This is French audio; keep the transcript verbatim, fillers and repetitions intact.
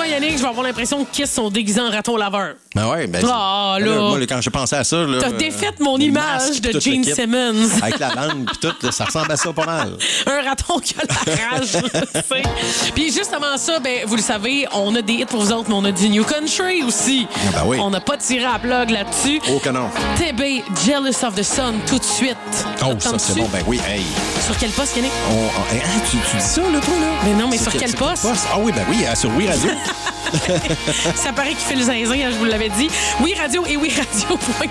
Yannick, je vais avoir l'impression que Kiss sont déguisés en raton laveur. Ben ouais, ben. Ah, là. là. Moi, quand j'ai pensé à ça, là. T'as euh, défait mon le image masque, de tout Gene le kit, Simmons. Avec la langue pis tout, là, ça ressemble à ça pas mal. Un raton qui a la rage, là, tu sais. Puis juste avant ça, ben, vous le savez, on a des hits pour vous autres, mais on a du New Country aussi. Ah ben oui. On n'a pas tiré à plug là-dessus. Oh que non. T B, Jealous of the Sun, tout de suite. Oh, ça c'est bon. Ben oui, hey. Sur quel poste, Yannick? On, on- hein, tu, tu dis ça, là, toi, là? Mais non, mais sur quel- quel poste? Ah oui, ben oui, euh, sur Oui Radio. Ça paraît qu'il fait le zinzin, hein, je vous l'avais dit. Oui Radio et oui Radio.